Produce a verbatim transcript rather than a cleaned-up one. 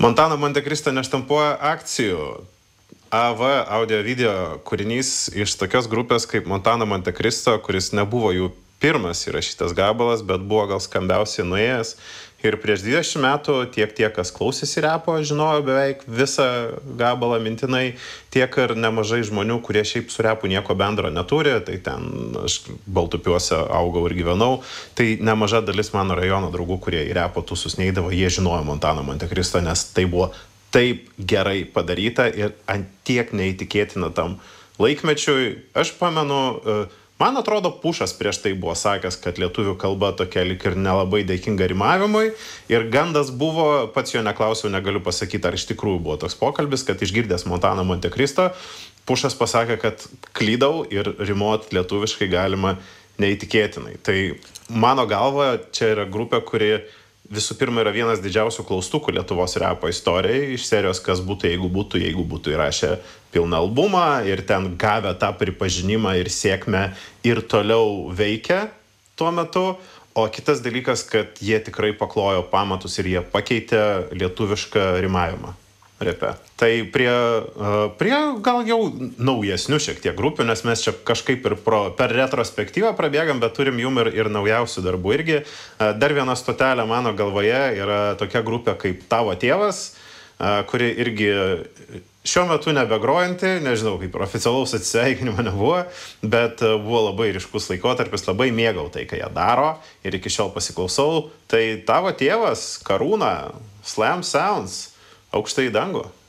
Montana Monte Cristo neštampuoja akcijų. A V audio video kūrinys iš tokios grupės kaip Montana Monte Cristo, kuris nebuvo jų pirmas įrašytas gabalas, bet buvo gal skambiausiai nuėjęs. Ir prieš dvidešimt metų tiek tie, kas klausėsi repo, žinojo beveik visą gabalą mintinai, tiek ir nemažai žmonių, kurie šiaip su repu nieko bendro neturi, tai ten aš Baltupiuose augau ir gyvenau, tai nemaža dalis mano rajono draugų, kurie į repo tūsus neidavo, jie žinojo Montana Monte Cristo, nes tai buvo taip gerai padaryta ir ant tiek neįtikėtina tam laikmečiui. Aš pamenu, man atrodo, Pušas prieš tai buvo sakęs, kad lietuvių kalba tokia lik ir nelabai dėkinga rimavimui. Ir gandas buvo, pats jo neklausiau, negaliu pasakyti, ar iš tikrųjų buvo toks pokalbis, kad išgirdęs Montana Monte Cristo, Pušas pasakė, kad klydau ir rimuot lietuviškai galima neįtikėtinai. Tai mano galva, čia yra grupė, kuri visų pirma yra vienas didžiausių klaustukų Lietuvos repo istorijai, iš serijos kas būtų, jeigu būtų, jeigu būtų įrašę pilną albumą ir ten gavę tą pripažinimą ir sėkmę ir toliau veikia tuo metu. O kitas dalykas, kad jie tikrai paklojo pamatus ir jie pakeitė lietuvišką rimavimą repe. Tai prie, prie gal jau naujesnių šiek tiek grupių, nes mes čia kažkaip ir pro, per retrospektyvą prabėgam, bet turim jum ir, ir naujausių darbų irgi. Dar viena stotelė mano galvoje yra tokia grupė kaip Tavo tėvas, kuri irgi šiuo metu nebegrojanti, nežinau, kaip oficialaus atsisveikinimo nebuvo, bet buvo labai ryškus laikotarpis, labai mėgau tai, ką jie daro ir iki šiol pasiklausau. Tai Tavo tėvas, Karūna, Slam Sounds, aukštai į dangų.